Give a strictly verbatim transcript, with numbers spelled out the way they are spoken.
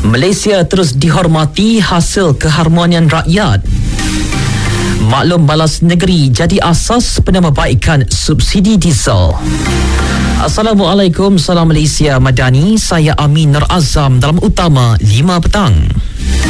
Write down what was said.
Malaysia terus dihormati hasil keharmonian rakyat. Maklum balas negeri jadi asas penambahbaikan subsidi diesel. Assalamualaikum, salam Malaysia Madani. Saya Amin Nur Azam dalam Utama lima petang.